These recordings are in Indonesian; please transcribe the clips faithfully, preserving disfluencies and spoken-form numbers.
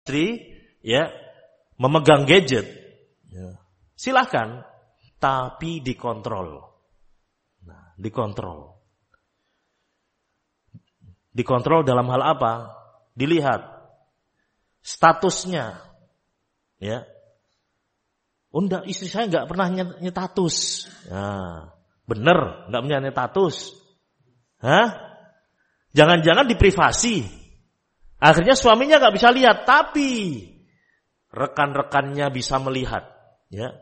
istri ya memegang gadget, ya, silahkan, tapi dikontrol. Nah, dikontrol. Dikontrol dalam hal apa? Dilihat statusnya, ya. Oh, enggak, istri saya enggak pernah nyetatus. Nah, bener, enggak punya nyetatus. Hah? Jangan-jangan di privasi. Akhirnya suaminya nggak bisa lihat, tapi rekan-rekannya bisa melihat, ya.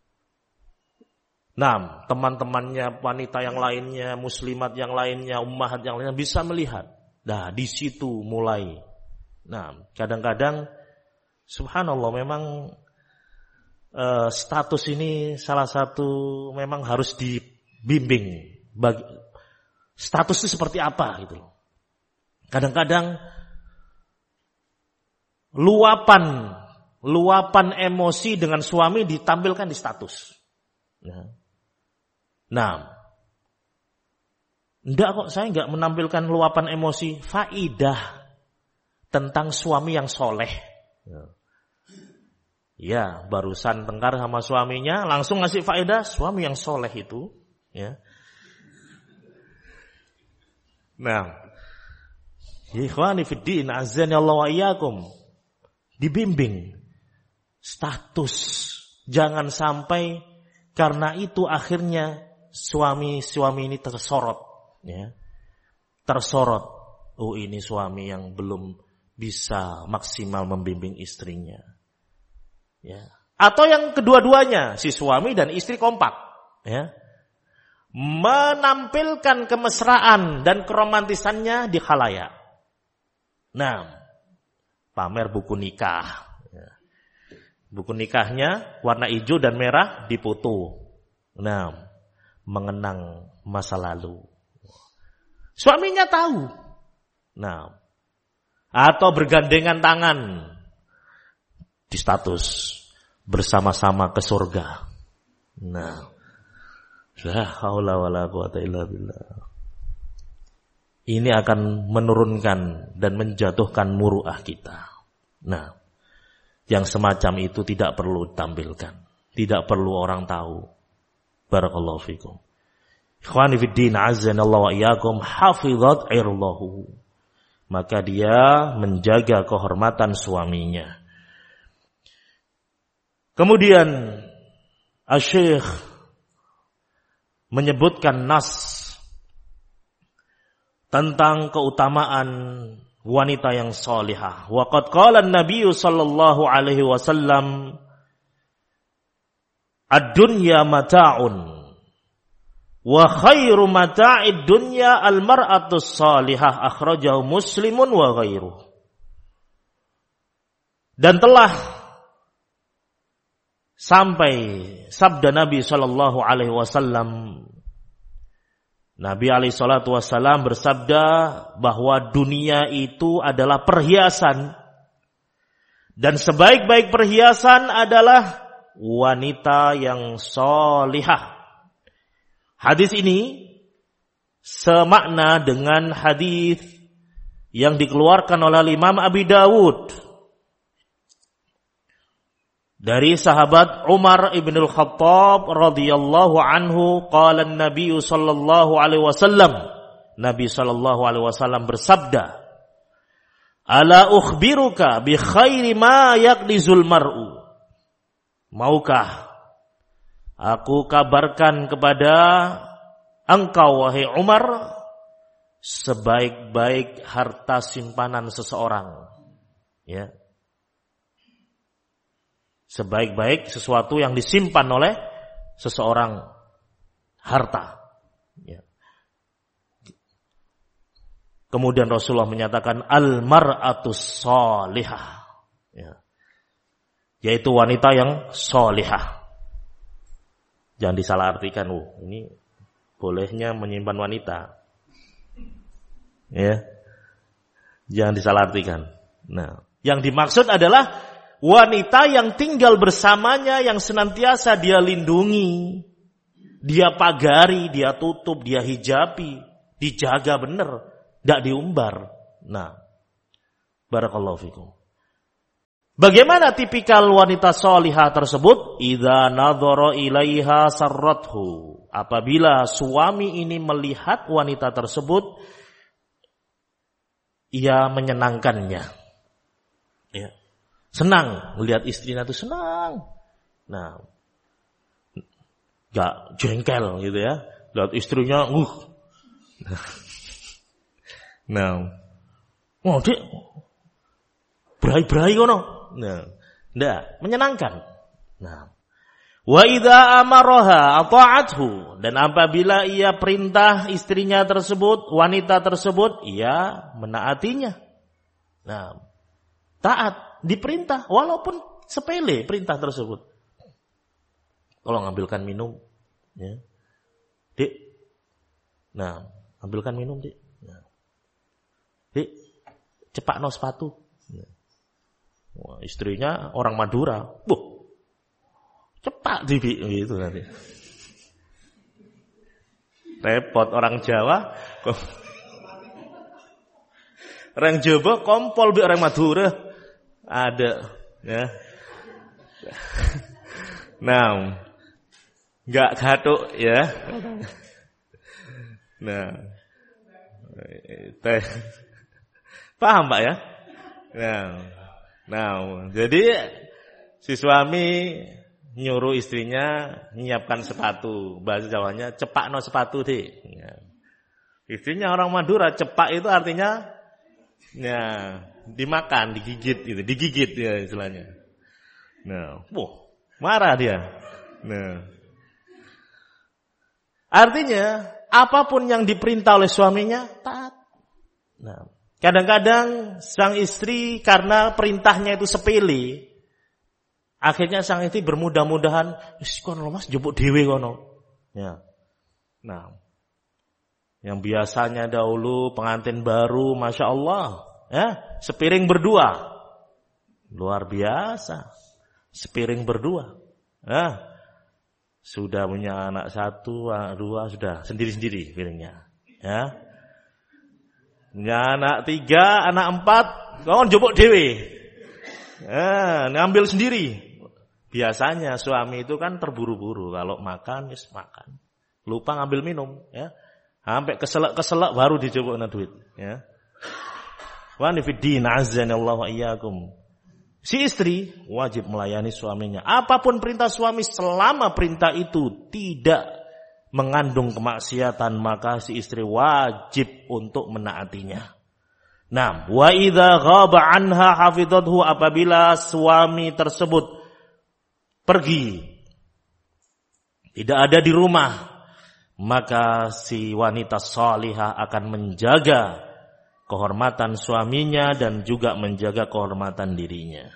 Nah, teman-temannya, wanita yang lainnya, muslimat yang lainnya, ummahat yang lainnya bisa melihat. Nah, di situ mulai. Nah, kadang-kadang, subhanallah, memang eh, status ini salah satu memang harus dibimbing. Bagi, status itu seperti apa gitu loh. Kadang-kadang luapan luapan emosi dengan suami ditampilkan di status. Nah, nah, enggak kok, saya enggak menampilkan luapan emosi, faidah tentang suami yang soleh. Ya, barusan tengkar sama suaminya, langsung ngasih faedah suami yang soleh itu. Ya. Nah, ikhwani fiddin, azani Allah wa iyyakum. Dibimbing status, jangan sampai karena itu akhirnya suami-suami ini tersorot, ya, tersorot. Oh, ini suami yang belum bisa maksimal membimbing istrinya, ya. Atau yang kedua-duanya, si suami dan istri kompak, ya, menampilkan kemesraan dan keromantisannya di khalayak. Nah, pamer buku nikah. Buku nikahnya warna hijau dan merah dipoto. Nah, mengenang masa lalu. Suaminya tahu. Nah, atau bergandengan tangan di status bersama-sama ke surga. Nah, la haula wala quwata illa billah. Ini akan menurunkan dan menjatuhkan muruah kita. Nah, yang semacam itu tidak perlu ditampilkan. Tidak perlu orang tahu. Barakallahu fikum. Ikhwani fiddin, azanallahu wa iyyakum, hafizat irlahu. Maka dia menjaga kehormatan suaminya. Kemudian Asy-Syaikh menyebutkan nas tentang keutamaan wanita yang salihah. Wa qad qala an-nabiy sallallahu alaihi wasallam, ad-dunya mata'un wa khairu mata'id dunya al-mar'atu salihah, akhrajahu Muslimun wa ghairuh. Dan telah sampai sabda Nabi sallallahu alaihi wasallam, Nabi alaihi salatu wassalam bersabda bahwa dunia itu adalah perhiasan, dan sebaik-baik perhiasan adalah wanita yang solihah. Hadis ini semakna dengan hadis yang dikeluarkan oleh Imam Abi Dawud dari sahabat Umar ibn al-Khattab radhiyallahu anhu, qala an-nabiy sallallahu alaihi wasallam, Nabi sallallahu alaihi wasallam bersabda, ala ukhbiruka bi khairi ma yaqdizul mar'u. Maukah aku kabarkan kepada engkau wahai Umar sebaik-baik harta simpanan seseorang, ya. Sebaik-baik sesuatu yang disimpan oleh seseorang, harta. Ya. Kemudian Rasulullah menyatakan al-mar'atus salihah, ya. Yaitu wanita yang salihah. Jangan disalahartikan, oh, ini bolehnya menyimpan wanita, ya. Jangan disalahartikan. Nah, yang dimaksud adalah wanita yang tinggal bersamanya, yang senantiasa dia lindungi, dia pagari, dia tutup, dia hijabi, dijaga benar, tidak diumbar. Nah, barakallahu fikum. Bagaimana tipikal wanita solihah tersebut? Idza nadhara ilaiha sarrathu. Apabila suami ini melihat wanita tersebut, ia menyenangkannya. Ya. Senang melihat istrinya itu, senang. Nah, gak jengkel gitu ya. Lihat istrinya, uh. Nah, oh dek, berai-berai kono. Nah, ndak, menyenangkan. Nah, wa idza amaraha ata'athu, dan apabila ia perintah istrinya tersebut, wanita tersebut, ia menaatinya. Nah, taat, diperintah walaupun sepele perintah tersebut. Tolong ambilkan minum, ya. Dek. Nah, ambilkan minum, Dek. Nah. Dek, cepakno sepatu. Nah. Wah, istrinya orang Madura. Buh. Cepat Bibi gitu nanti. Repot orang Jawa. Orang Jawa kompol bi orang Madura. Ada, ya. Nah, enggak gathuk ya. Nah. Paham Pak ya? Nah. Nah, jadi si suami nyuruh istrinya nyiapkan sepatu. Bahasa Jawanya cepakno sepatu deh. Ya. Istrinya orang Madura, cepak itu artinya ya, dimakan, digigit gitu, digigit ya istilahnya. Nah, wah, marah dia. Nah. Artinya apapun yang diperintah oleh suaminya taat. Nah, kadang-kadang sang istri karena perintahnya itu sepele, akhirnya sang istri bermudah-mudahan, wis kono Mas njupuk dhewe kono. Ya. Nah, yang biasanya dahulu pengantin baru, masya Allah, ya, sepiring berdua, luar biasa, sepiring berdua, ya, sudah punya anak satu, anak dua, sudah sendiri-sendiri piringnya, ya, punya anak tiga, anak empat, kau njupuk dhewe, ya, ngambil sendiri. Biasanya suami itu kan terburu-buru, kalau makan, yes, makan, lupa ngambil minum, ya. Sampai keselak-keselak baru dijupukna duit, ya. Wa nifiddin azzanallahu wa iyyakum. Si istri wajib melayani suaminya. Apapun perintah suami selama perintah itu tidak mengandung kemaksiatan, maka si istri wajib untuk menaatinya. Nah, wa idza ghaba anha hafizathu, apabila suami tersebut pergi, tidak ada di rumah, maka si wanita salihah akan menjaga kehormatan suaminya dan juga menjaga kehormatan dirinya.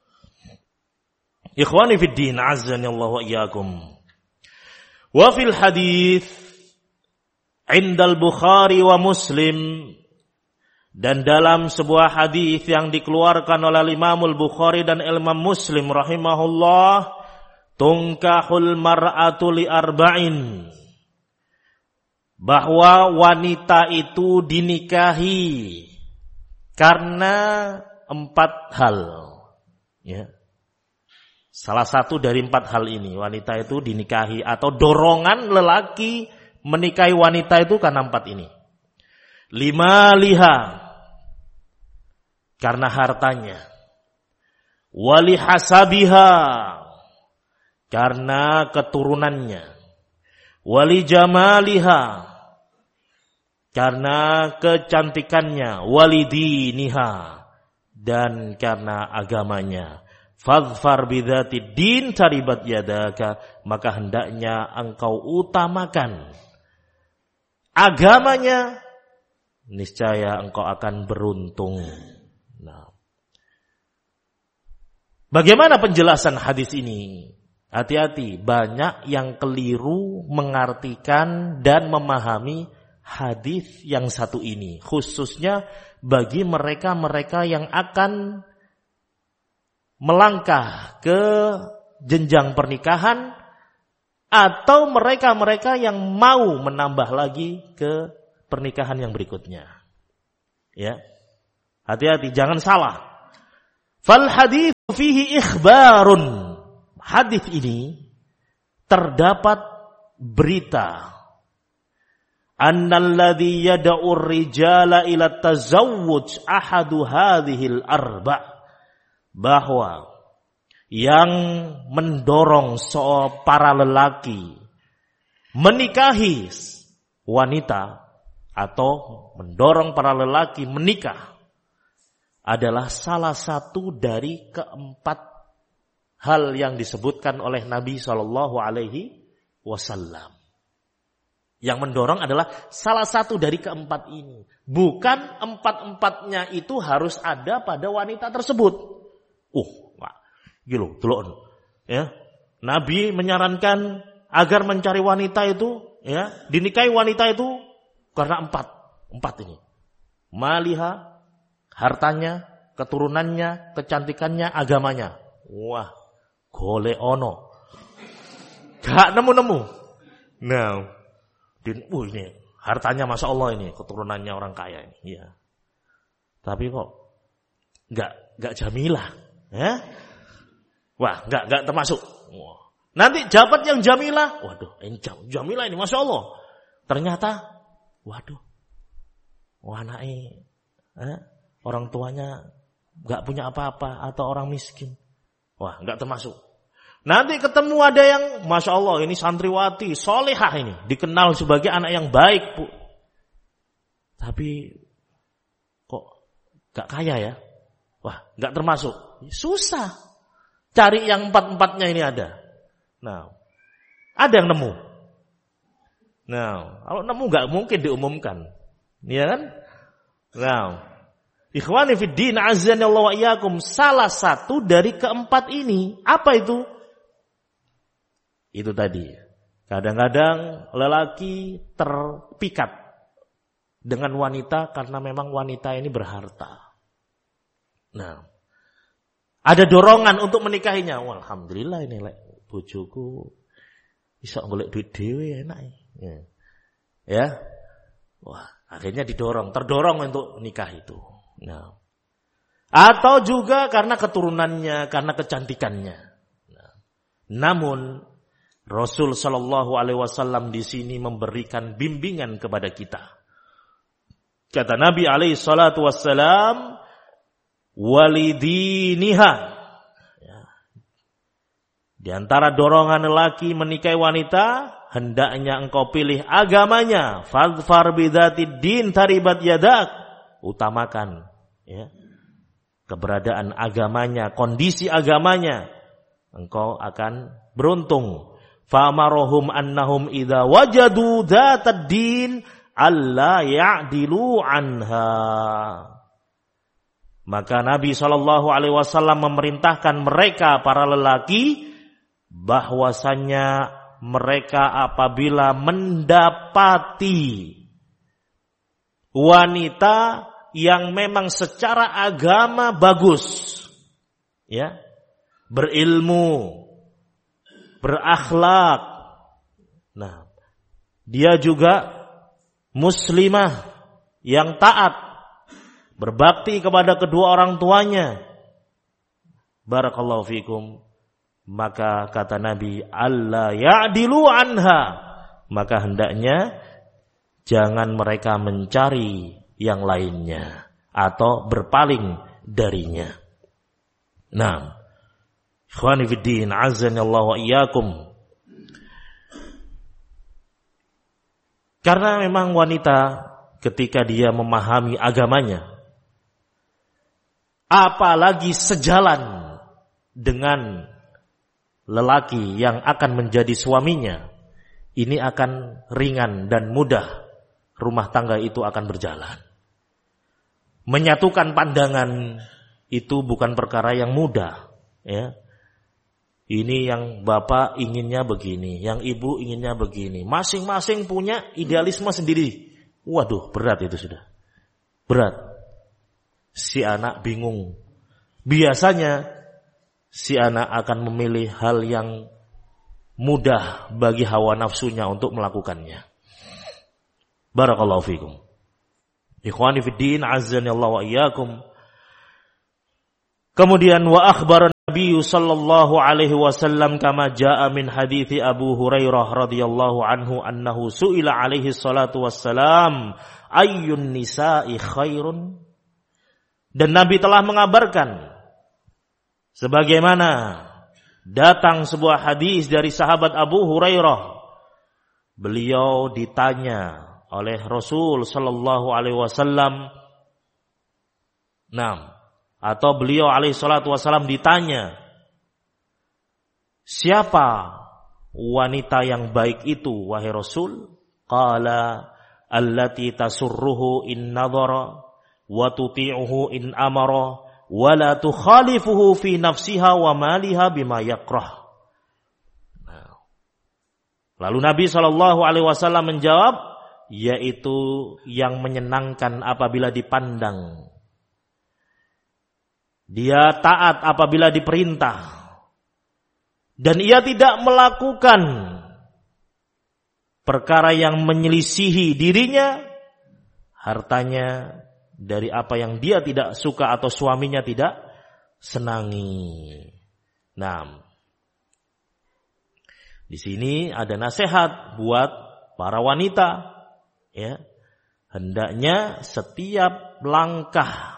Ikhwani fid din, azzanallahu wa iyyakum. Wa fil hadits indal Bukhari wa Muslim, dan dalam sebuah hadis yang dikeluarkan oleh Imam Al-Bukhari dan Imam Muslim rahimahullah, tunkahul mar'atu li arba'in, bahwa wanita itu dinikahi karena empat hal, ya. Salah satu dari empat hal ini, wanita itu dinikahi atau dorongan lelaki menikahi wanita itu karena empat ini. Lima liha, karena hartanya. Wali hasabiha, karena keturunannya. Wali jamaliha, karena kecantikannya. Wali diniha, dan karena agamanya. Fadfar bidzati din taribat yadaka, maka hendaknya engkau utamakan agamanya, niscaya engkau akan beruntung. Nah, bagaimana penjelasan hadis ini? Hati-hati, banyak yang keliru mengartikan dan memahami hadis yang satu ini, khususnya bagi mereka-mereka yang akan melangkah ke jenjang pernikahan atau mereka-mereka yang mau menambah lagi ke pernikahan yang berikutnya. Ya. Hati-hati, jangan salah. Fal hadits fihi ikhbarun. Hadis ini terdapat berita annalladzi yad'u ar-rijala ila tazawwuj ahadu hadhil arba, bahwa yang mendorong so para lelaki menikahi wanita atau mendorong para lelaki menikah adalah salah satu dari keempat hal yang disebutkan oleh Nabi Shallallahu Alaihi Wasallam. Yang mendorong adalah salah satu dari keempat ini. Bukan empat-empatnya itu harus ada pada wanita tersebut. Uh, gila, delok. Ya, Nabi menyarankan agar mencari wanita itu, ya, dinikahi wanita itu karena empat, empat ini. Maliha, hartanya, keturunannya, kecantikannya, agamanya. Wah, golek ono. Gak nemu-nemu. Nah, din, uh, ini hartanya masya Allah ini, keturunannya orang kaya ini. Ya. Tapi kok gak gak jamilah, ya? Wah, gak gak termasuk. Wah. Nanti jabat yang jamilah, waduh, ini jamilah ini masya Allah. Ternyata, waduh, anaknya, eh, orang tuanya gak punya apa-apa atau orang miskin. Wah, gak termasuk. Nanti ketemu ada yang, masya Allah, ini santriwati, solehah ini, dikenal sebagai anak yang baik, Bu. Tapi kok gak kaya ya? Wah, gak termasuk. Susah cari yang empat-empatnya ini ada. Nah, ada yang nemu. Nah, kalau nemu gak mungkin diumumkan, ya kan? Nah, ikhwani fid din, azanallahu wa iyyakum, salah satu dari keempat ini apa itu? Itu tadi. Kadang-kadang lelaki terpikat dengan wanita karena memang wanita ini berharta. Nah, ada dorongan untuk menikahinya. Wah, alhamdulillah ini lek bojoku bisa golek duit dhewe enak ya. Ya. Wah, akhirnya didorong, terdorong untuk nikah itu. Nah. Atau juga karena keturunannya, karena kecantikannya. Nah. Namun Rasul Shallallahu Alaihi Wasallam di sini memberikan bimbingan kepada kita. Kata Nabi Alaihi Salatu Wassalam, walidiniha. Ya. Di antara dorongan lelaki menikahi wanita, hendaknya engkau pilih agamanya. Fadfar bidzatid din taribat yadak. Utamakan, ya, keberadaan agamanya, kondisi agamanya. Engkau akan beruntung. Fa'amarohum annahum idza wajadu dzatad din alla ya'dilu anha. Maka Nabi shallallahu alaihi wasallam memerintahkan mereka para lelaki bahwasannya mereka apabila mendapati wanita yang memang secara agama bagus, ya, berilmu, berakhlak. Nah, dia juga muslimah yang taat, berbakti kepada kedua orang tuanya. Barakallahu fikum. Maka kata Nabi, alla ya'dilu anha. Maka hendaknya jangan mereka mencari yang lainnya atau berpaling darinya. Nah, ikhwani fiddin, azanallahu wa iyyakum. Karena memang wanita ketika dia memahami agamanya, apalagi sejalan dengan lelaki yang akan menjadi suaminya, ini akan ringan dan mudah, rumah tangga itu akan berjalan. Menyatukan pandangan itu bukan perkara yang mudah, ya. Ini yang bapak inginnya begini, yang ibu inginnya begini. Masing-masing punya idealisme sendiri. Waduh, berat itu sudah. Berat. Si anak bingung. Biasanya si anak akan memilih hal yang mudah bagi hawa nafsunya untuk melakukannya. Barakallahu fikum. Ikhwani fiddin, azzanallahu wa iyyakum. Kemudian wa akhbaran Nabi sallallahu alaihi wasallam kama jaa min hadithi Abu Hurairah radhiyallahu anhu annahu su'ila alaihi salatu wassalam ayyun nisa'i khairun. Dan Nabi telah mengabarkan sebagaimana datang sebuah hadis dari sahabat Abu Hurairah. Beliau ditanya oleh Rasul sallallahu alaihi wasallam, nah, atau beliau alaihi salatu wasallam ditanya, siapa wanita yang baik itu wahai Rasul? Qala allati tasurruhu in nadhara wa tuti'uhu in amara wa la tukhalifuhu fi nafsiha wa maliha bima yakrah. Nah. Lalu Nabi sallallahu alaihi wasallam menjawab, yaitu yang menyenangkan apabila dipandang. Dia taat apabila diperintah. Dan ia tidak melakukan perkara yang menyelisihi dirinya, hartanya, dari apa yang dia tidak suka atau suaminya tidak senangi. Nah, di sini ada nasihat buat para wanita, ya. Hendaknya setiap langkah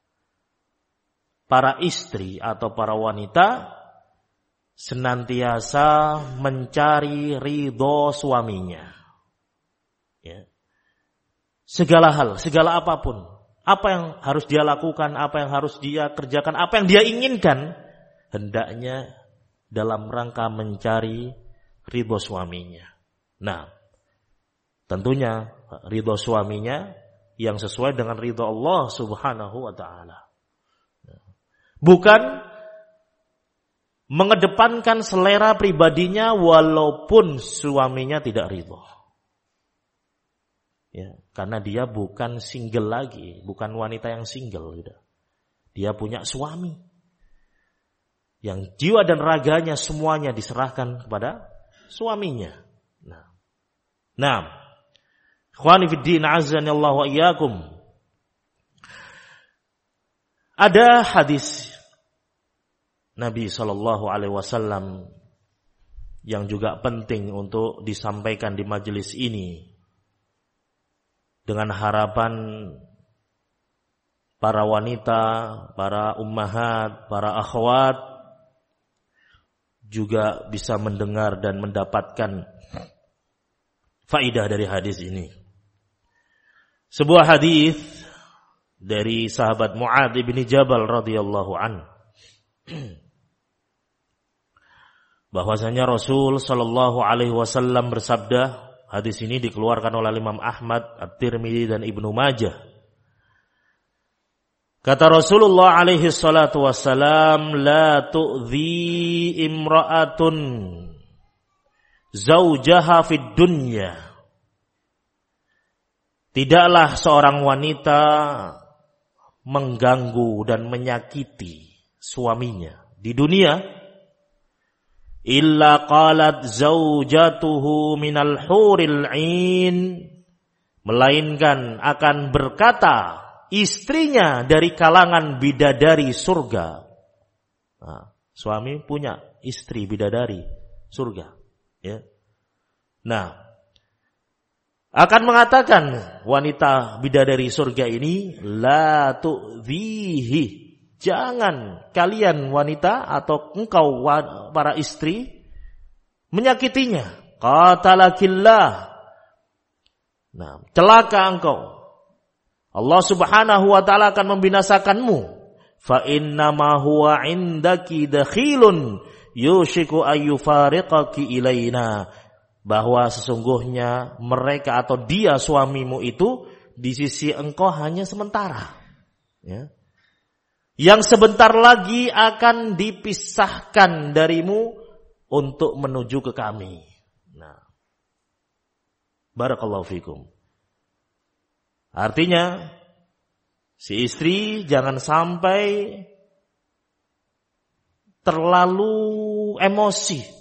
para istri atau para wanita senantiasa mencari ridho suaminya. Ya. Segala hal, segala apapun. Apa yang harus dia lakukan, apa yang harus dia kerjakan, apa yang dia inginkan, hendaknya dalam rangka mencari ridho suaminya. Nah, tentunya ridho suaminya yang sesuai dengan ridho Allah subhanahu wa ta'ala. Bukan mengedepankan selera pribadinya walaupun suaminya tidak ridho. Ya, karena dia bukan single lagi, bukan wanita yang single gitu. Dia punya suami yang jiwa dan raganya semuanya diserahkan kepada suaminya. Nah, nah, ikhwani fid din azanillahu wa iyyakum. Ada hadis Nabi sallallahu alaihi wasallam yang juga penting untuk disampaikan di majelis ini, dengan harapan para wanita, para ummahat, para akhwat juga bisa mendengar dan mendapatkan faidah dari hadis ini. Sebuah hadis dari sahabat Mu'adz bin Jabal radhiyallahu an, bahwasanya Rasul sallallahu alaihi wasallam bersabda, hadis ini dikeluarkan oleh Imam Ahmad, At-Tirmidzi dan Ibnu Majah. Kata Rasulullah alaihi salatu wassalam, la tu'dhi imra'atun zaujaha fid dunya. Tidaklah seorang wanita mengganggu dan menyakiti suaminya di dunia, illa qalat zaujatuhu minal huril ain, melainkan akan berkata istrinya dari kalangan bidadari surga. Nah, suami punya istri bidadari surga, ya. Nah, akan mengatakan wanita bidadari surga ini, la tu'dhihi, jangan kalian wanita atau engkau para istri menyakitinya. Qatalakillah. Nah, celaka engkau. Allah subhanahu wa ta'ala akan membinasakanmu. Fa innama huwa indaki dakhilun yushiku ayyufariqaki ilaina. Bahwa sesungguhnya mereka atau dia suamimu itu di sisi engkau hanya sementara. Ya. Yang sebentar lagi akan dipisahkan darimu untuk menuju ke kami. Nah, barakallahu fikum. Artinya, si istri jangan sampai terlalu emosi.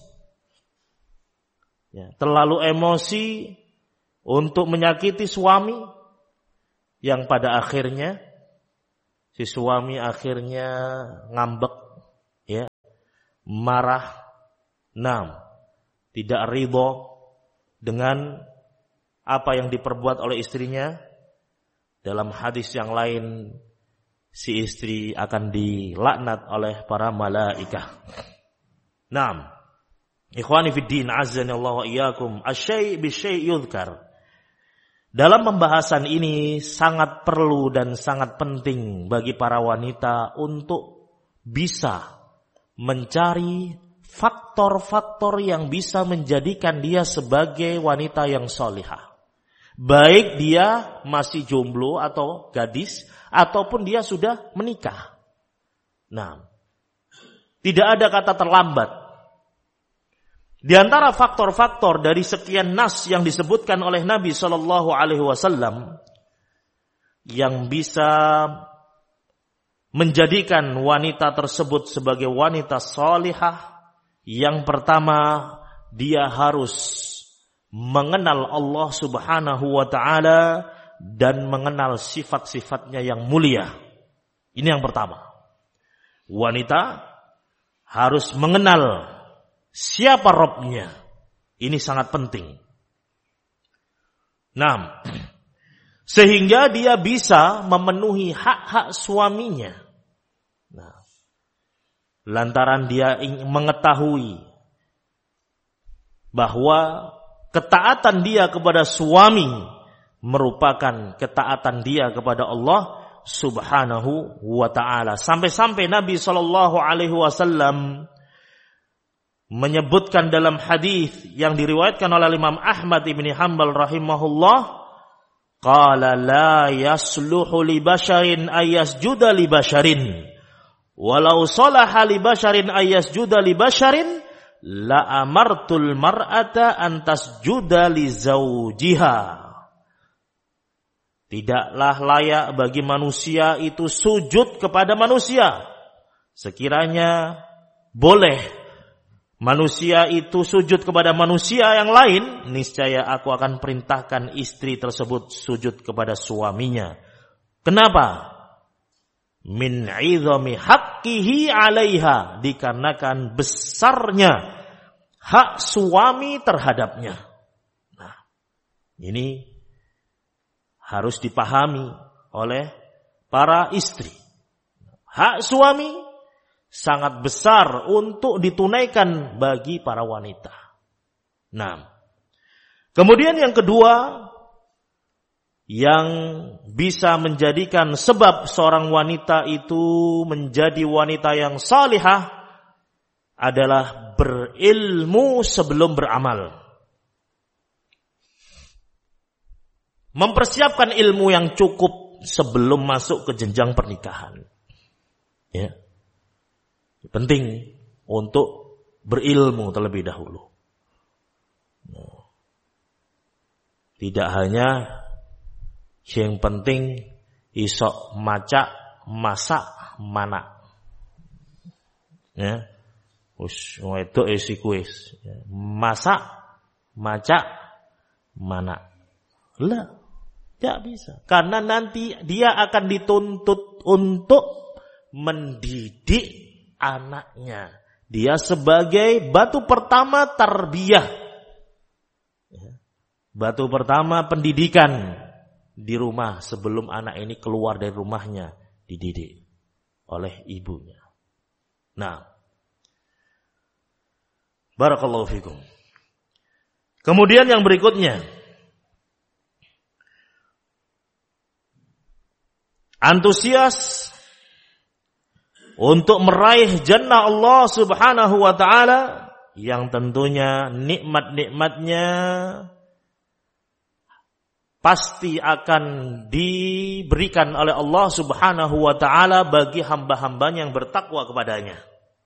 Ya, terlalu emosi untuk menyakiti suami yang pada akhirnya si suami akhirnya ngambek, ya, marah, nam, tidak ridho dengan apa yang diperbuat oleh istrinya. Dalam hadis yang lain, si istri akan dilaknat oleh para malaikah. Nam, ikhwani fiddin, azzani Allah wa iyyakum, asy-syai' bisyai' yudhkar. Dalam pembahasan ini sangat perlu dan sangat penting bagi para wanita untuk bisa mencari faktor-faktor yang bisa menjadikan dia sebagai wanita yang solihah. Baik dia masih jomblo atau gadis, ataupun dia sudah menikah. Nah, tidak ada kata terlambat. Di antara faktor-faktor dari sekian nas yang disebutkan oleh Nabi Shallallahu Alaihi Wasallam yang bisa menjadikan wanita tersebut sebagai wanita salihah, yang pertama dia harus mengenal Allah Subhanahu Wa Taala dan mengenal sifat-sifatnya yang mulia. Ini yang pertama. Wanita harus mengenal siapa Rabbnya. Ini sangat penting. Nah, sehingga dia bisa memenuhi hak-hak suaminya. Nah, lantaran dia ingin mengetahui bahwa ketaatan dia kepada suami merupakan ketaatan dia kepada Allah Subhanahu wa Ta'ala. Sampai-sampai Nabi Shallallahu Alaihi Wasallam menyebutkan dalam hadis yang diriwayatkan oleh Imam Ahmad ibni Hanbal rahimahullah, qala la yasluhu li basharin ayasjuda li basharin walau salaha li basharin ayasjuda li basharin la amartul mar'ata an tasjuda li zawjiha. Tidaklah layak bagi manusia itu sujud kepada manusia. Sekiranya boleh manusia itu sujud kepada manusia yang lain, niscaya aku akan perintahkan istri tersebut sujud kepada suaminya. Kenapa? Min 'idhami haqqihi 'alaiha, dikarenakan besarnya hak suami terhadapnya. Nah, ini harus dipahami oleh para istri. Hak suami sangat besar untuk ditunaikan bagi para wanita. Nah, kemudian yang kedua yang bisa menjadikan sebab seorang wanita itu menjadi wanita yang salihah adalah berilmu sebelum beramal. Mempersiapkan ilmu yang cukup sebelum masuk ke jenjang pernikahan. Ya. Penting untuk berilmu terlebih dahulu. Tidak hanya yang penting isok maca masak mana. Ya. Wis wedok isi kuis. Masak maca mana. Lah, tidak bisa. Karena nanti dia akan dituntut untuk mendidik anaknya. Dia sebagai batu pertama tarbiyah. Batu pertama pendidikan di rumah sebelum anak ini keluar dari rumahnya, dididik oleh ibunya. Nah, barakallahu fikum. Kemudian yang berikutnya, antusias untuk meraih jannah Allah Subhanahu wa Ta'ala, yang tentunya nikmat-nikmatnya pasti akan diberikan oleh Allah Subhanahu wa Ta'ala bagi hamba-hambanya yang bertakwa kepadanya.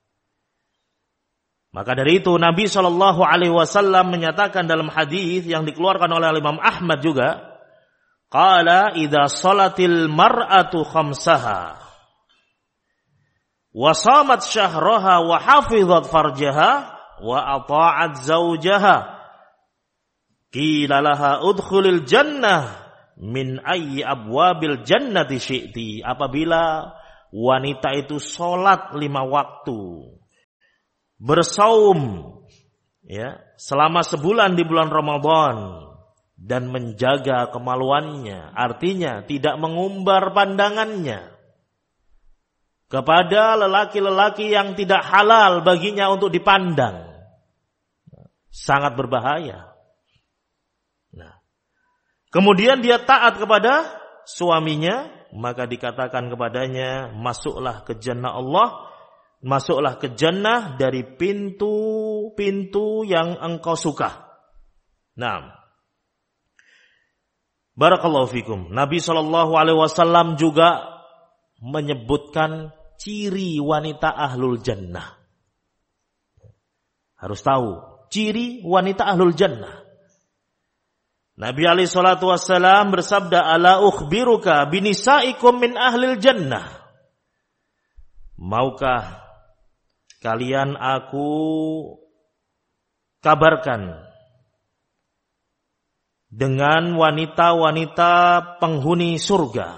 Maka dari itu Nabi shallallahu alaihi wasallam menyatakan dalam hadis yang dikeluarkan oleh Imam Ahmad juga, qala idza salatil mar'atu khamsaha wa shamat syahraha wa hafizat farjaha wa ata'at zawjaha qila laha udkhulil jannah min ayyi abwabil jannati syi'ti. Apabila wanita itu sholat lima waktu, bersaum ya selama sebulan di bulan Ramadan dan menjaga kemaluannya, artinya tidak mengumbar pandangannya kepada lelaki-lelaki yang tidak halal baginya untuk dipandang, sangat berbahaya. Nah, kemudian dia taat kepada suaminya, maka dikatakan kepadanya, masuklah ke jannah Allah, masuklah ke jannah dari pintu-pintu yang engkau suka. Nah, barakallahu fikum. Nabi shallallahu alaihi wasallam juga menyebutkan ciri wanita ahlul jannah. Harus tahu ciri wanita ahlul jannah. Nabi alaihi salatu wassalam bersabda, ala ukhbiruka binisaikum min ahlil jannah. Maukah kalian aku kabarkan dengan wanita-wanita penghuni surga?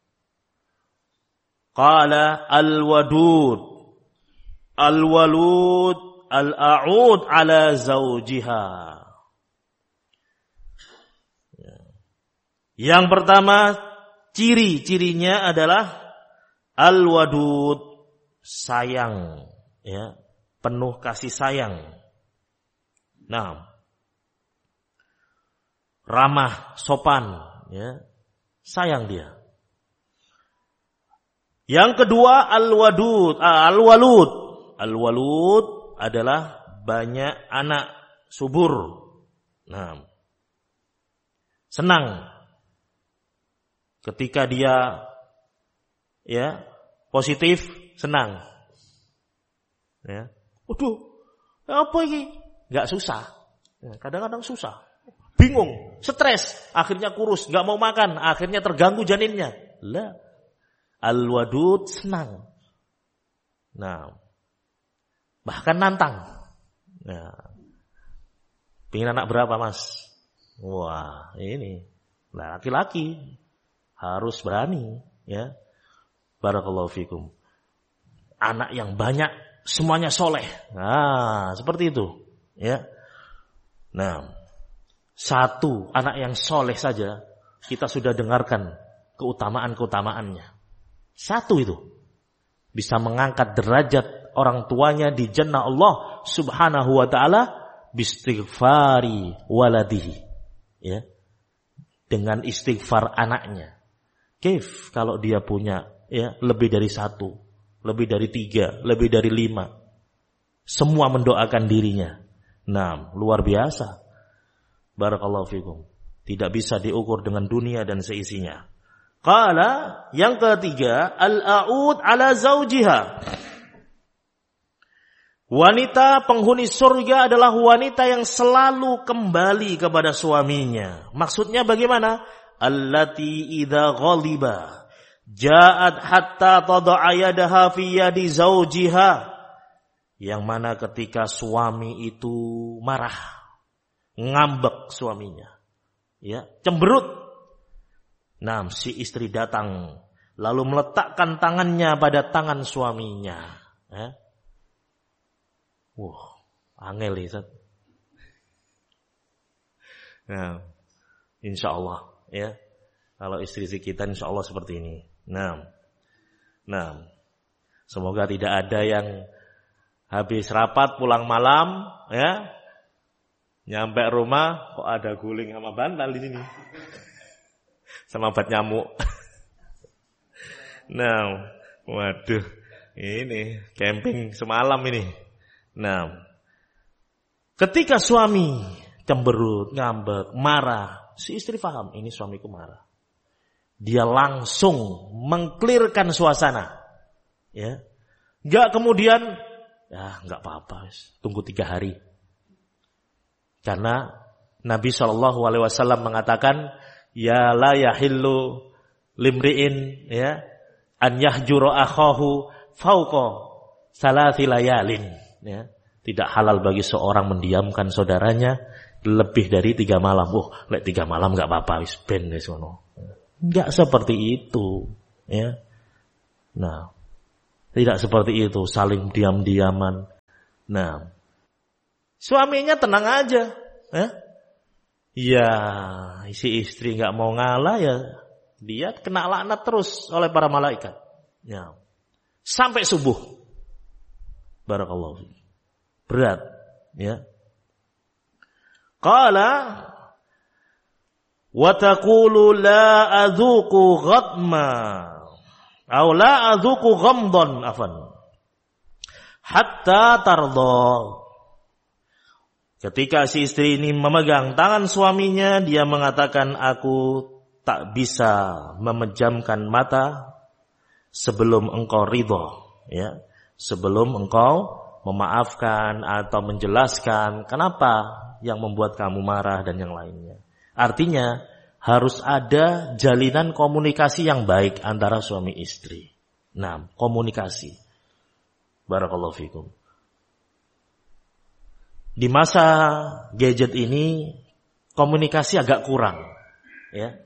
Qala al-wadud al-walud al-a'ud ala zawjiha. Yang pertama, ciri-cirinya adalah al-wadud, sayang, ya, penuh kasih sayang. Nah, ramah, sopan, ya, sayang dia. Yang kedua al-wadud, al-walud. Al-walud adalah banyak anak, subur. Nah, senang ketika dia ya positif, senang. Ya. Waduh, apa ini? Enggak susah. Ya, kadang-kadang susah. Bingung, stres, akhirnya kurus, enggak mau makan, akhirnya terganggu janinnya. Lah, al-wadud senang. Nah, bahkan nantang. Nah, pingin anak berapa, Mas? Wah, ini. Nah, laki-laki harus berani, ya. Barakallahu fikum. Anak yang banyak, semuanya soleh. Nah, seperti itu, ya. Nah, satu anak yang soleh saja kita sudah dengarkan keutamaan-keutamaannya. Satu itu bisa mengangkat derajat orang tuanya di jannah Allah Subhanahu wa taala bistighfari waladihi, ya, dengan istighfar anaknya. Kif kalau dia punya ya lebih dari satu, lebih dari tiga, lebih dari lima, semua mendoakan dirinya. Nah, luar biasa. Barakallahu fikum. Tidak bisa diukur dengan dunia dan seisinya. Qala, yang ketiga, al-a'ud ala zawjiha. Wanita penghuni surga adalah wanita yang selalu kembali kepada suaminya. Maksudnya bagaimana? Allati idza ghaliba ja'at hatta tada'a yadaha fi yadi zawjiha. Yang mana ketika suami itu marah, ngambek suaminya, ya, cemberut. Nah, si istri datang lalu meletakkan tangannya pada tangan suaminya. Ya. Wah, angel itu. Nah, insya Allah, ya, kalau istri kita insya Allah seperti ini. Nah, nah, semoga tidak ada yang habis rapat pulang malam, ya, nyampe rumah kok ada guling sama bantal di sini. Sama obat nyamuk. Nah, waduh, ini camping semalam ini. Nah, ketika suami cemberut, ngambek, marah, si istri paham ini suamiku marah. Dia langsung mengklirkan suasana, ya, nggak kemudian, ya nggak apa-apa, tunggu tiga hari. Karena Nabi shallallahu alaihi wasallam mengatakan, ya la yahillu limri'in ya an yahjura akhahu fauqa salasi layalin, ya. Tidak halal bagi seorang mendiamkan saudaranya lebih dari tiga malam. Oh, lek tiga malam nggak apa-apa, wis ben wis ngono. Nggak seperti itu, ya. Nah, tidak seperti itu, saling diam-diaman. Nah, suaminya tenang aja, ya. Ya, si istri nggak mau ngalah ya, dia kena laknat terus oleh para malaikat. Ya, sampai subuh. Barakallahu. Berat, ya. Qala wa taqulu la adzuqu ghatma aw la adzuqu ghamdan afan hatta tardha. Ketika si istri ini memegang tangan suaminya, dia mengatakan, aku tak bisa memejamkan mata sebelum engkau ridha, ya, sebelum engkau memaafkan atau menjelaskan kenapa yang membuat kamu marah dan yang lainnya. Artinya harus ada jalinan komunikasi yang baik antara suami istri. Nah, komunikasi. Barakallahu fikum. Di masa gadget ini komunikasi agak kurang, ya.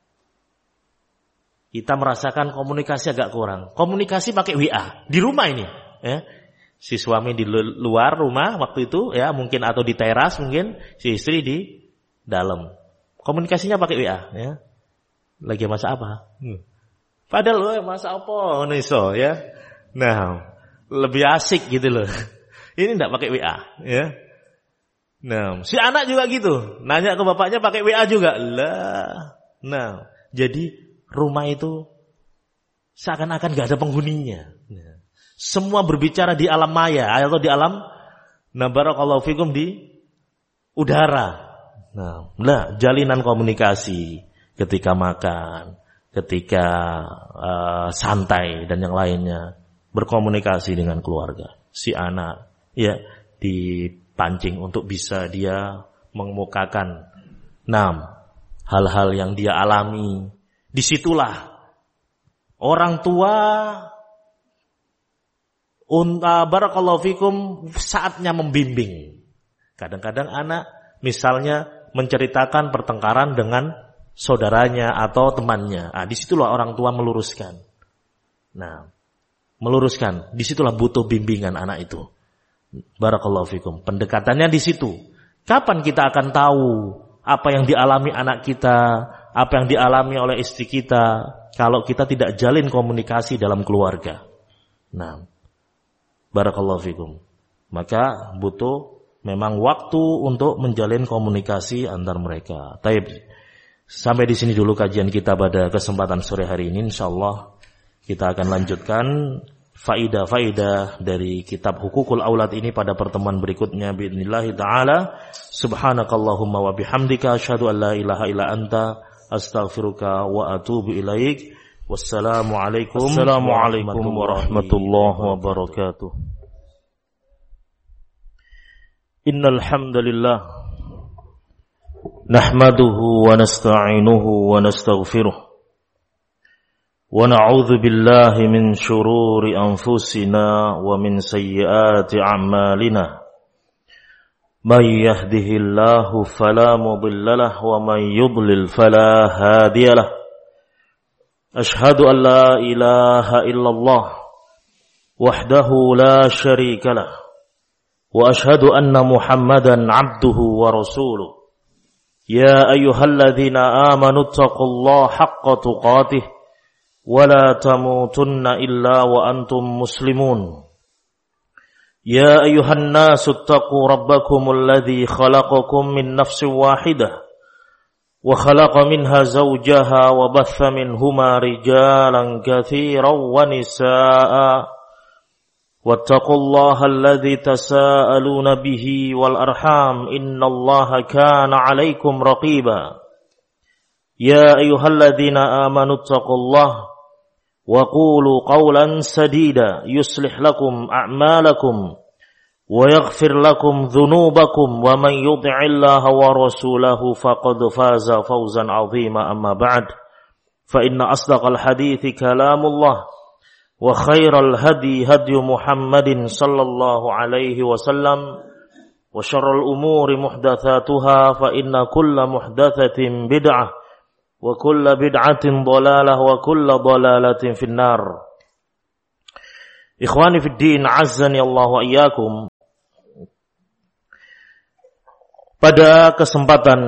Kita merasakan komunikasi agak kurang. Komunikasi pakai W A di rumah ini, ya. Si suami di luar rumah waktu itu, ya, mungkin atau di teras mungkin, si istri di dalam. Komunikasinya pakai W A, ya. Lagi masak apa? Hmm. Padahal eh, masak apa? Niso, ya. Nah, lebih asik gitu loh. Ini enggak pakai W A, ya. Nah, si anak juga gitu, nanya ke bapaknya pakai W A juga. Lah. Nah, jadi rumah itu seakan-akan enggak ada penghuninya. Nah, semua berbicara di alam maya atau di alam, nah, barakallahu fikum, di udara. Nah, nah, jalinan komunikasi ketika makan, ketika uh, santai dan yang lainnya, berkomunikasi dengan keluarga. Si anak, ya, dipancing untuk bisa dia mengemukakan enam hal-hal yang dia alami. Disitulah orang tua Unta barakallahu fikum saatnya membimbing. Kadang-kadang anak misalnya menceritakan pertengkaran dengan saudaranya atau temannya. Ah, disitulah orang tua meluruskan. Nah, meluruskan. Disitulah butuh bimbingan anak itu. Barakallahu fikum. Pendekatannya di situ. Kapan kita akan tahu apa yang dialami anak kita, apa yang dialami oleh istri kita, kalau kita tidak jalin komunikasi dalam keluarga? Nah, barakallahu fikum. Maka butuh memang waktu untuk menjalin komunikasi antar mereka. Taib. Sampai di sini dulu kajian kita pada kesempatan sore hari ini. Insyaallah kita akan lanjutkan faidah-faidah dari kitab Hukukul Aulad ini pada pertemuan berikutnya biidznillah taala. Subhanakallahumma wa bihamdika asyhadu an la ilaha illa anta astaghfiruka wa atubu ilaik. Wassalamualaikum Assalamualaikum warahmatullahi wabarakatuh. Innal hamdalillah nahmaduhu wa nasta'inuhu wa nastaghfiruh wa na'udzu billahi min shururi anfusina wa min sayyiati a'malina. May yahdihillahu fala mudilla lahu wa may yudlil fala hadiya lahu. Ashhadu an la ilaha illallah wahdahu la syarika lah wa ashhadu anna Muhammadan abduhu wa rasuluh. Ya ayyuhalladzina amanu taqullaha haqqa tuqatih wa la tamutunna illa wa antum muslimun. Ya ayyuhan nasu taqu rabbakumul ladzi khalaqakum min nafsin wahidah وخلق منها زوجها وبث منهما رجالا كثيرا ونساء واتقوا الله الذي تساءلون به والأرحام إن الله كان عليكم رقيبا يا أيها الذين آمنوا اتقوا الله وقولوا قولا سديدا يصلح لكم أعمالكم ويغفر لكم ذنوبكم ومن يطع الله ورسوله فقد فاز فوزا عظيما أما بعد فإن أصدق الحديث كلام الله وخير الهدي هدي محمد صلى الله عليه وسلم wa syarrul umuri muhdatsatuha fa inna kulla muhdatsatin bid'ah wa kulla bid'atin dhalalah wa kulla dhalalatin finnar. Ikhwani fid din, azzani Allah wa iyyakum. Pada kesempatan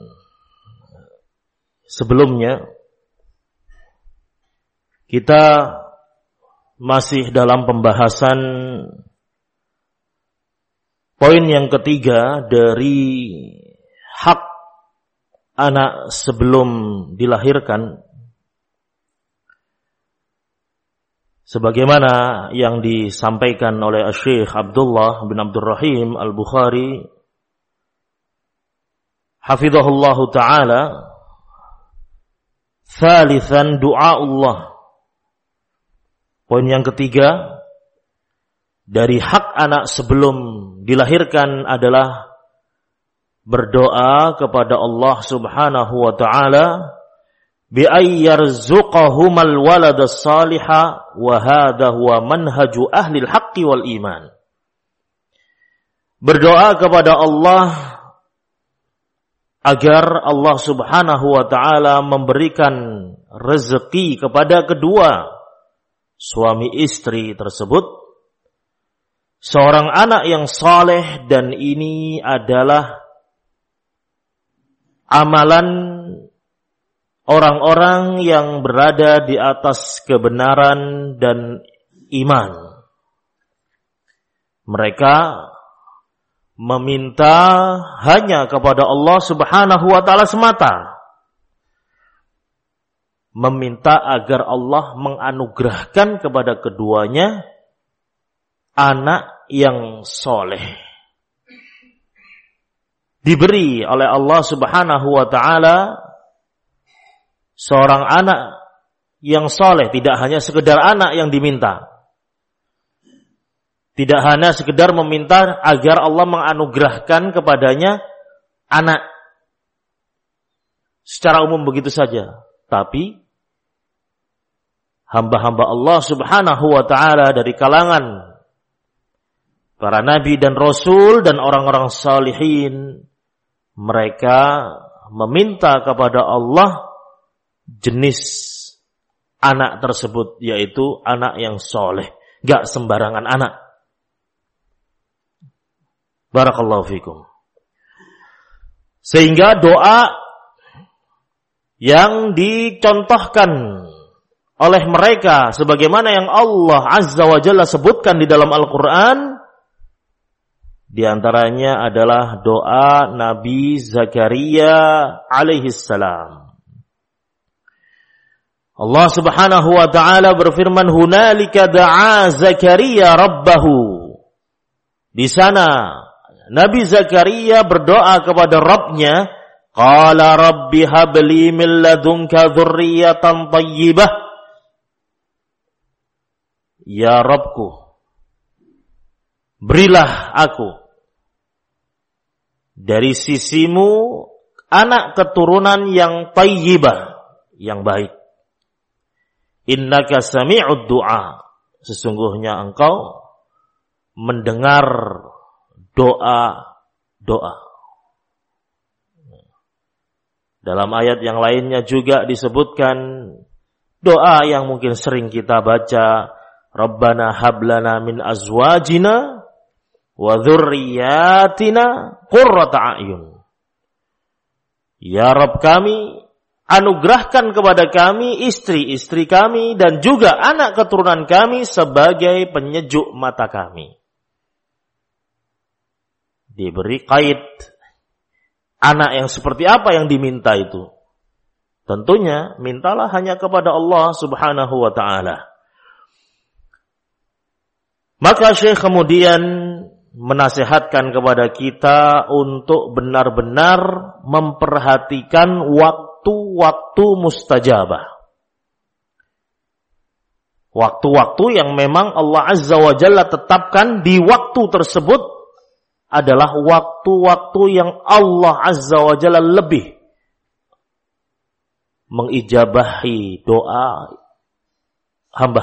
sebelumnya kita masih dalam pembahasan poin yang ketiga dari hak anak sebelum dilahirkan, sebagaimana yang disampaikan oleh Syekh Abdullah bin Abdurrahim Al-Bukhari hafizahullahu ta'ala. Thalithan du'aullah. Poin yang ketiga dari hak anak sebelum dilahirkan adalah berdoa kepada Allah Subhanahu wa ta'ala bi ayyarzuqahumal waladas salihah wa hadha huwa manhaju ahlil haqqi wal iman. Berdoa kepada Allah agar Allah Subhanahu wa ta'ala memberikan rezeki kepada kedua suami istri tersebut seorang anak yang saleh, dan ini adalah amalan orang-orang yang berada di atas kebenaran dan iman. Mereka meminta hanya kepada Allah Subhanahu wa ta'ala semata. Meminta agar Allah menganugerahkan kepada keduanya anak yang soleh. Diberi oleh Allah Subhanahu wa ta'ala seorang anak yang soleh, tidak hanya sekedar anak yang diminta. Tidak hanya sekedar meminta agar Allah menganugerahkan kepadanya anak secara umum begitu saja. Tapi hamba-hamba Allah Subhanahu wa ta'ala dari kalangan para nabi dan rasul dan orang-orang salihin, mereka meminta kepada Allah jenis anak tersebut, yaitu anak yang soleh, gak sembarangan anak. Barakallahu fikum. Sehingga doa yang dicontohkan oleh mereka sebagaimana yang Allah Azza wa Jalla sebutkan di dalam Al-Quran, di antaranya adalah doa Nabi Zakaria alaihi salam. Allah Subhanahu wa ta'ala berfirman, hunalika da'a Zakaria rabbahu. Di sana Nabi Zakaria berdoa kepada Rabbnya, qala rabbi habli min ladunka dzurriyyatan thayyibah. Ya Rabbku, berilah aku dari sisimu anak keturunan yang thayyibah, yang baik. Innaka sami'ud du'a. Sesungguhnya engkau mendengar doa-doa. Dalam ayat yang lainnya juga disebutkan doa yang mungkin sering kita baca, Rabbana hablana min azwajina wa dzurriyyatina qurrata a'yun. Ya Rabb kami, anugerahkan kepada kami istri-istri kami dan juga anak keturunan kami sebagai penyejuk mata kami. Diberi kait anak yang seperti apa yang diminta itu. Tentunya mintalah hanya kepada Allah Subhanahu wa ta'ala. Maka Syekh kemudian menasihatkan kepada kita untuk benar-benar memperhatikan waktu-waktu mustajabah. Waktu-waktu yang memang Allah Azza wa Jalla tetapkan di waktu tersebut adalah waktu-waktu yang Allah Azza wa Jalla lebih mengijabahi doa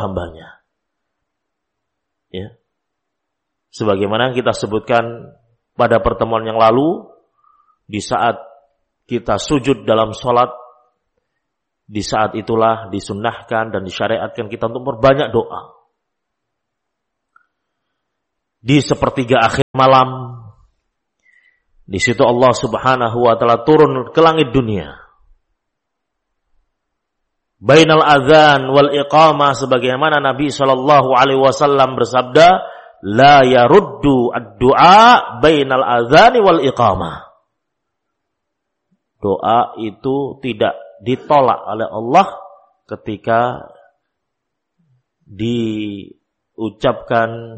hamba-hambanya. Ya. Sebagaimana kita sebutkan pada pertemuan yang lalu, di saat kita sujud dalam sholat, di saat itulah disunnahkan dan disyariatkan kita untuk berbanyak doa. Di sepertiga akhir malam, di situ Allah Subhanahu wa taala turun ke langit dunia. Bainal adzan wal iqamah, sebagaimana Nabi sallallahu alaihi wasallam bersabda, la yaruddu ad-du'a bainal adzani wal iqamah. Doa itu tidak ditolak oleh Allah ketika diucapkan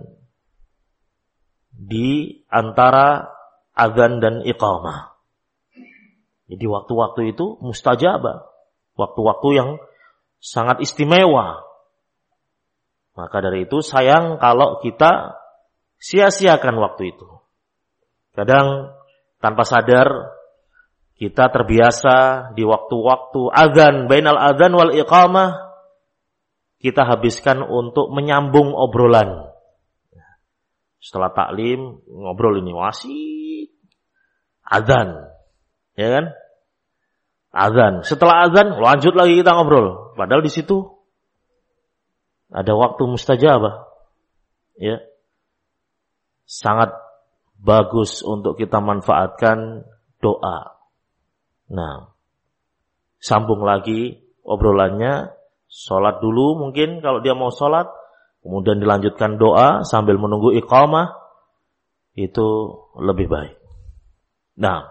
di antara azan dan iqamah. Jadi waktu-waktu itu mustajabah, waktu-waktu yang sangat istimewa. Maka dari itu sayang kalau kita sia-siakan waktu itu. Kadang tanpa sadar kita terbiasa di waktu-waktu azan, bainal azan wal iqamah, kita habiskan untuk menyambung obrolan. Setelah taklim, ngobrol ini wasit, azan, ya kan? Azan. Setelah azan, lanjut lagi kita ngobrol. Padahal di situ ada waktu mustajabah, ya. Sangat bagus untuk kita manfaatkan doa. Nah, sambung lagi obrolannya, sholat dulu mungkin kalau dia mau sholat, kemudian dilanjutkan doa sambil menunggu iqamah, itu lebih baik. Nah,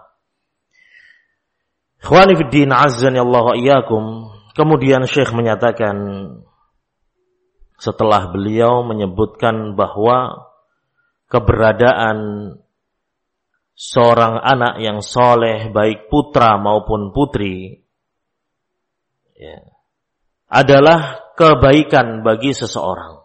ikhwani fiddin azzani Allah wa iyyakum, kemudian Syekh menyatakan setelah beliau menyebutkan bahwa keberadaan seorang anak yang soleh, baik putra maupun putri, ya, adalah kebaikan bagi seseorang.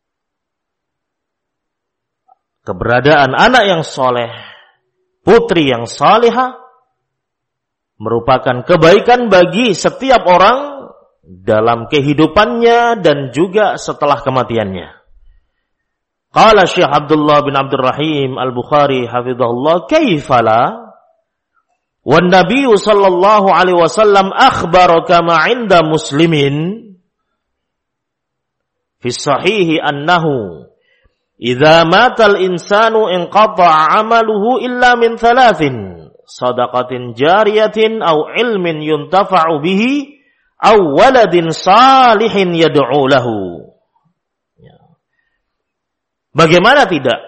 Keberadaan anak yang soleh, putri yang salihah, merupakan kebaikan bagi setiap orang dalam kehidupannya dan juga setelah kematiannya. Qala Syekh Abdullah bin Abdul Rahim Al-Bukhari hafizahullah, kaifala wan Nabi sallallahu alaihi wasallam akhbara kama 'inda Muslimin fi sahihi annahu idza matal insanu inqata'a 'amaluhu illa min thalathin, sadaqatin jariyatin aw ilmin yuntafa'u bihi aw waladin salihin yad'u lahu. Bagaimana tidak?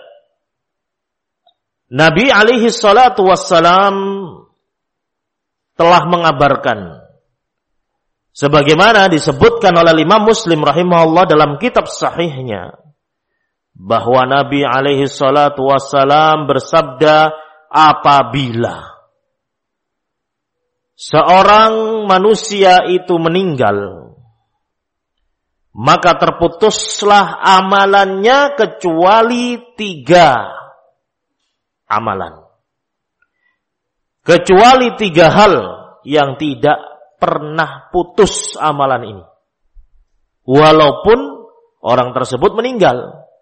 Nabi alaihi salatu wassalam telah mengabarkan sebagaimana disebutkan oleh Imam Muslim rahimahullah dalam kitab sahihnya, bahwa Nabi alaihi salatu wassalam bersabda, apabila seorang manusia itu meninggal, maka terputuslah amalannya kecuali tiga amalan. Kecuali tiga hal yang tidak pernah putus amalan ini, walaupun orang tersebut meninggal.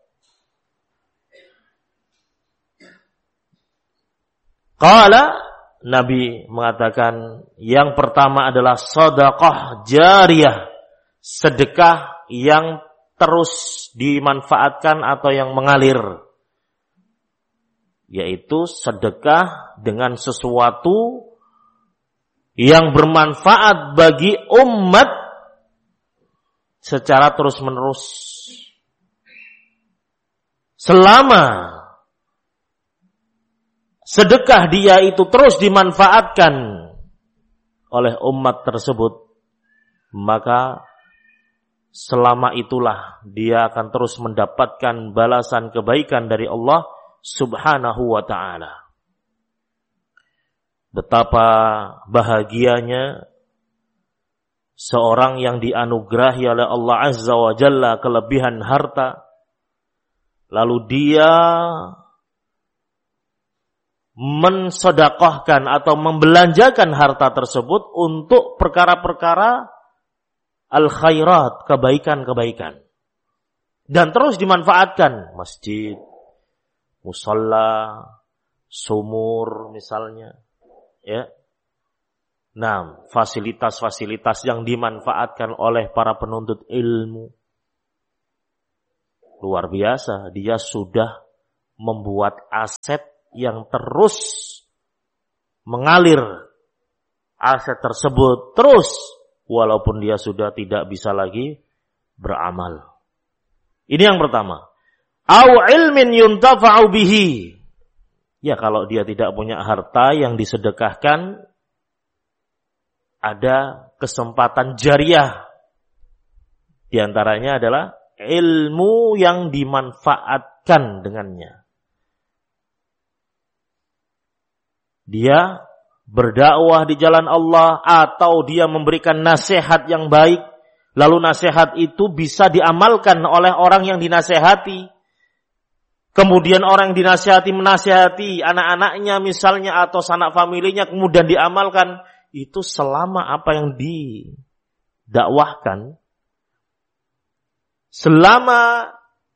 Qala, Nabi mengatakan, yang pertama adalah sedekah jariyah, sedekah yang terus dimanfaatkan atau yang mengalir, yaitu sedekah dengan sesuatu yang bermanfaat bagi umat secara terus-menerus. Selama sedekah dia itu terus dimanfaatkan oleh umat tersebut, maka selama itulah dia akan terus mendapatkan balasan kebaikan dari Allah Subhanahu wa ta'ala. Betapa bahagianya seorang yang dianugerahi oleh Allah Azza wa Jalla kelebihan harta, lalu dia mensedekahkan atau membelanjakan harta tersebut untuk perkara-perkara al-khairat, kebaikan-kebaikan. Dan terus dimanfaatkan. Masjid, musalla, sumur misalnya, ya. Nah, fasilitas-fasilitas yang dimanfaatkan oleh para penuntut ilmu. Luar biasa, dia sudah membuat aset yang terus mengalir. Aset tersebut terus, walaupun dia sudah tidak bisa lagi beramal. Ini yang pertama. Au ilmin yuntafa'u bihi. Ya, kalau dia tidak punya harta yang disedekahkan, ada kesempatan jariah. Di antaranya adalah ilmu yang dimanfaatkan dengannya. Dia berdakwah di jalan Allah atau dia memberikan nasihat yang baik, lalu nasihat itu bisa diamalkan oleh orang yang dinasihati. Kemudian orang yang dinasihati menasihati anak-anaknya misalnya atau sanak familinya, kemudian diamalkan. Itu selama apa yang didakwahkan, selama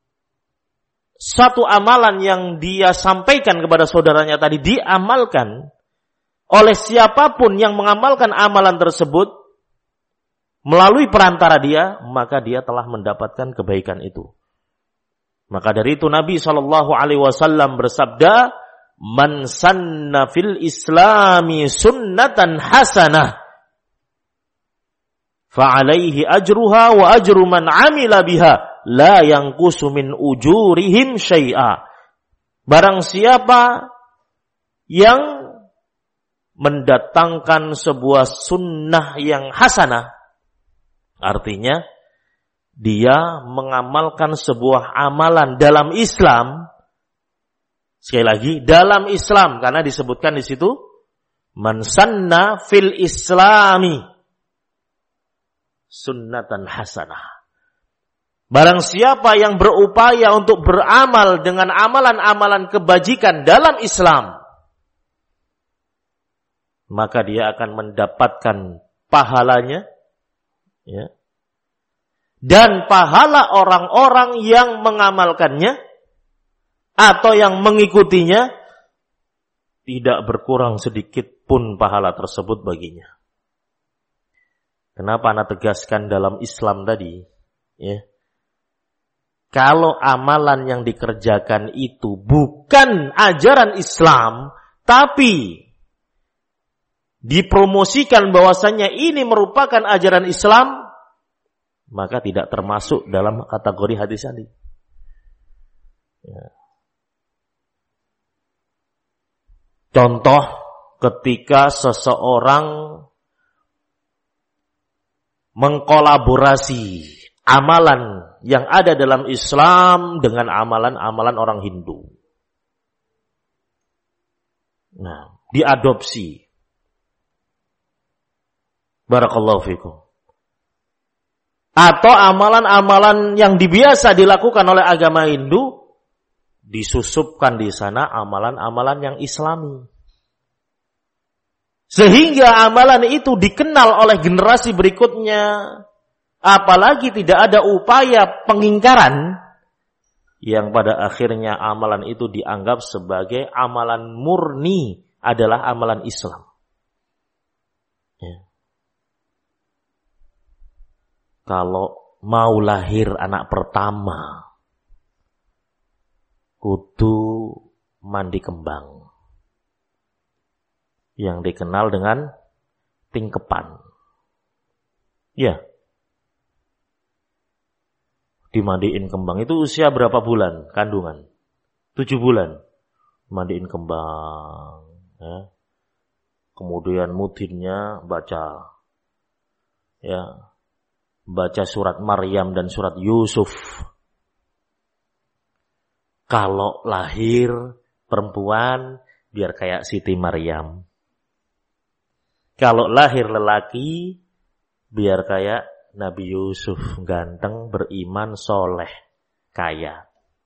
satu amalan yang dia sampaikan kepada saudaranya tadi diamalkan oleh siapapun yang mengamalkan amalan tersebut melalui perantara dia, maka dia telah mendapatkan kebaikan itu. Maka dari itu Nabi shallallahu alaihi wasallam bersabda, man sanna fil islami sunnatan hasanah fa'alaihi ajruha wa ajru man amila biha la yanqusu min ujurihim syai'a. Barang siapa yang mendatangkan sebuah sunnah yang hasanah, artinya dia mengamalkan sebuah amalan dalam Islam. Sekali lagi, dalam Islam, karena disebutkan di situ man sanna fil islami sunnatan hasanah. Barang siapa yang berupaya untuk beramal dengan amalan-amalan kebajikan dalam Islam, maka dia akan mendapatkan pahalanya, ya, dan pahala orang-orang yang mengamalkannya atau yang mengikutinya, tidak berkurang sedikit pun pahala tersebut baginya. Kenapa Anda tegaskan dalam Islam tadi? Ya. Kalau amalan yang dikerjakan itu bukan ajaran Islam, tapi dipromosikan bahwasannya ini merupakan ajaran Islam, maka tidak termasuk dalam kategori hadis tadi. Ya. Contoh ketika seseorang mengkolaborasi amalan yang ada dalam Islam dengan amalan-amalan orang Hindu. Nah, diadopsi. Barakallahu fikum. Atau amalan-amalan yang biasa dilakukan oleh agama Hindu, disusupkan di sana amalan-amalan yang Islami. Sehingga amalan itu dikenal oleh generasi berikutnya. Apalagi tidak ada upaya pengingkaran, yang pada akhirnya amalan itu dianggap sebagai amalan murni, adalah amalan Islam. Ya. Kalau mau lahir anak pertama, kudu mandi kembang, yang dikenal dengan tingkepan. Ya. Dimandiin kembang. Itu usia berapa bulan kandungan? Tujuh bulan. Mandiin kembang. Ya. Kemudian mudinnya baca. Ya. Baca surat Maryam dan surat Yusuf. Kalau lahir perempuan, biar kayak Siti Maryam. Kalau lahir lelaki, biar kayak Nabi Yusuf, ganteng, beriman, soleh, kaya.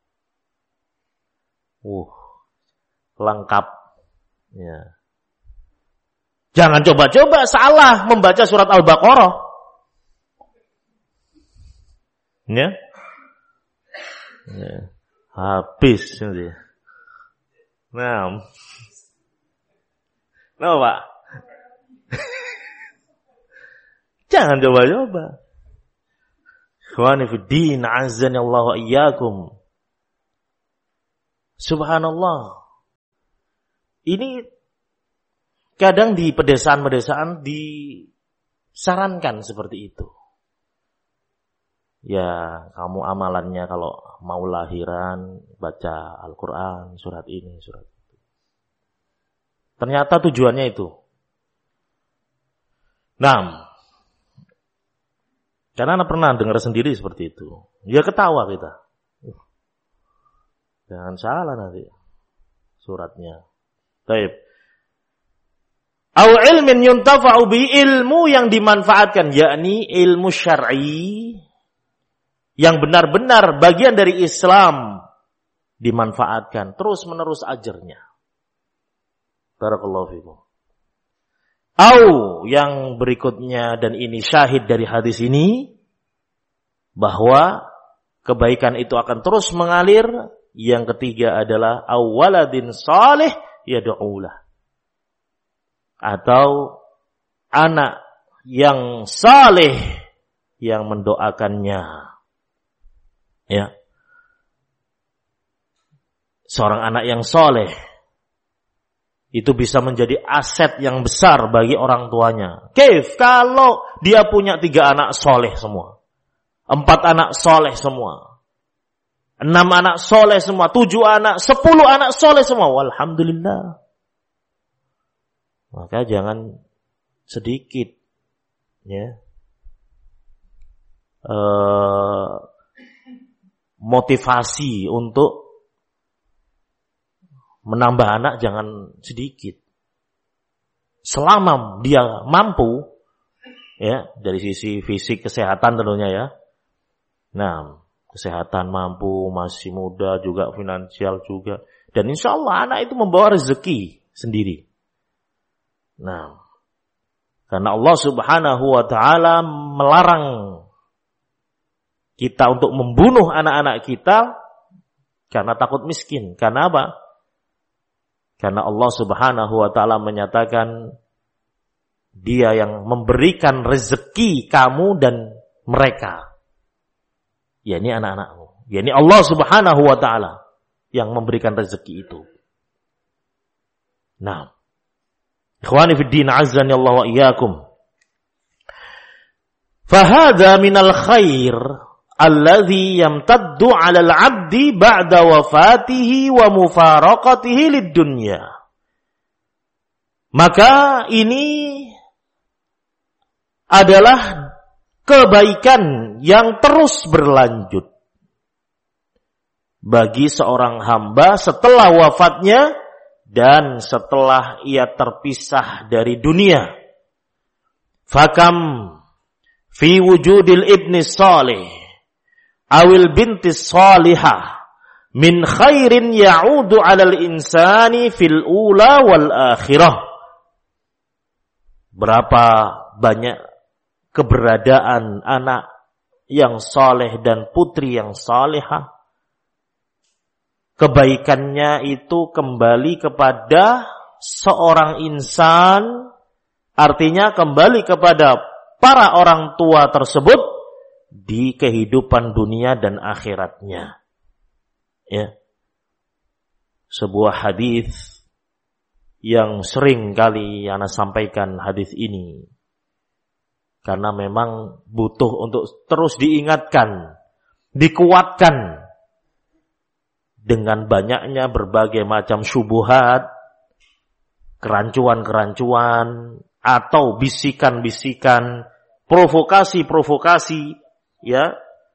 Uh, lengkap. Ya. Jangan coba-coba salah membaca surat Al-Baqarah. Ya. Ya. Habis. Nah. Kenapa, Pak? Jangan coba-coba. Ikhwani fid din, azzani Allah wa iyyakum. Subhanallah. Ini kadang di pedesaan-pedesaan disarankan seperti itu. Ya, kamu amalannya kalau mau lahiran baca Al-Quran, surat ini, surat itu. Ternyata tujuannya itu. Nah, karena anak pernah dengar sendiri seperti itu. Ya ketawa kita. Uh, jangan salah nanti suratnya. Baik. Au ilmin yuntafa'u bi, ilmu yang dimanfaatkan, yakni ilmu syar'i yang benar-benar bagian dari Islam dimanfaatkan terus menerus ajarnya. Barakallahu fikum. Au yang berikutnya, dan ini syahid dari hadis ini, bahwa kebaikan itu akan terus mengalir. Yang ketiga adalah awaladin salih yad'ulah, atau anak yang saleh yang mendoakannya. Ya, seorang anak yang saleh itu bisa menjadi aset yang besar bagi orang tuanya. Kaif kalau dia punya tiga anak soleh semua, empat anak soleh semua, enam anak soleh semua, tujuh anak, sepuluh anak soleh semua. Walhamdulillah. Maka jangan sedikit, ya, uh, motivasi untuk menambah anak jangan sedikit. Selama dia mampu, ya, dari sisi fisik kesehatan tentunya ya. Nah, kesehatan mampu, masih muda juga, finansial juga. Dan insya Allah anak itu membawa rezeki sendiri. Nah, karena Allah Subhanahu wa ta'ala melarang kita untuk membunuh anak-anak kita karena takut miskin. Karena apa? Karena Allah Subhanahu wa ta'ala menyatakan Dia yang memberikan rezeki kamu dan mereka. Ya, ini anak-anakmu. Ya, ini Allah Subhanahu wa ta'ala yang memberikan rezeki itu. Nah, ikhwani fid din, azzani Allah wa iyyakum. Fahadha minal khair alladhi yamtaddu 'alal 'abdi ba'da wafatihi wa mufaraqatihi lid-dunya. Maka ini adalah kebaikan yang terus berlanjut bagi seorang hamba setelah wafatnya dan setelah ia terpisah dari dunia. Fakam fi wujudil ibni salih awil binti salihah min khairin ya'udu 'alal insani fil ula wal akhirah. Berapa banyak keberadaan anak yang saleh dan putri yang salihah, kebaikannya itu kembali kepada seorang insan, artinya kembali kepada para orang tua tersebut di kehidupan dunia dan akhiratnya. Ya. Sebuah hadis yang sering kali ana sampaikan hadis ini karena memang butuh untuk terus diingatkan, dikuatkan dengan banyaknya berbagai macam syubhat, kerancuan-kerancuan atau bisikan-bisikan, provokasi-provokasi, ya,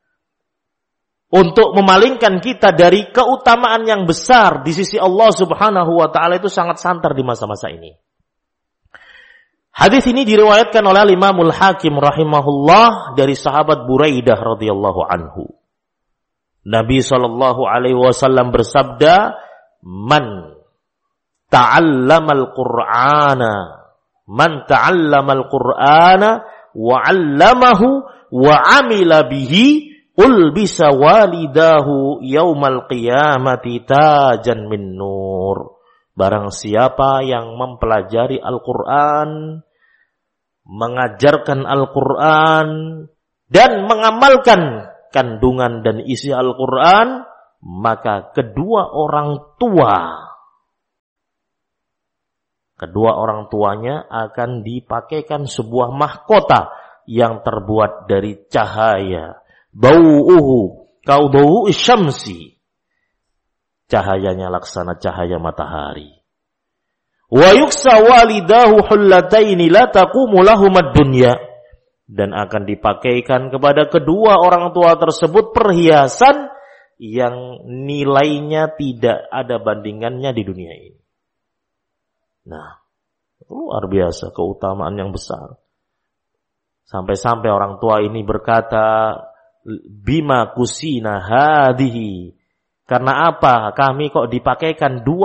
untuk memalingkan kita dari keutamaan yang besar di sisi Allah Subhanahu wa ta'ala itu sangat santer di masa-masa ini. Hadis ini diriwayatkan oleh Imamul Hakim rahimahullah dari sahabat Buraidah radhiyallahu anhu. Nabi sallallahu alaihi wasallam bersabda, "Man ta'allamal Qur'ana, man ta'allamal Qur'ana wa 'allamahu wa 'amila bihi, ulbisa walidahu yaumal qiyamati tajan min nur Barang siapa yang mempelajari Al-Quran, mengajarkan Al-Quran, dan mengamalkan kandungan dan isi Al-Quran, maka kedua orang tua, kedua orang tuanya akan dipakaikan sebuah mahkota yang terbuat dari cahaya. Bau'uhu kaudau syamsi. Cahayanya laksana cahaya matahari. Wa yuksa walidahu hullataini la taqumu lahumad dunya. Dan akan dipakaikan kepada kedua orang tua tersebut perhiasan yang nilainya tidak ada bandingannya di dunia ini. Nah, luar biasa keutamaan yang besar. Sampai-sampai orang tua ini berkata, bima kusina hadihi. Karena apa? Kami kok dipakaikan dua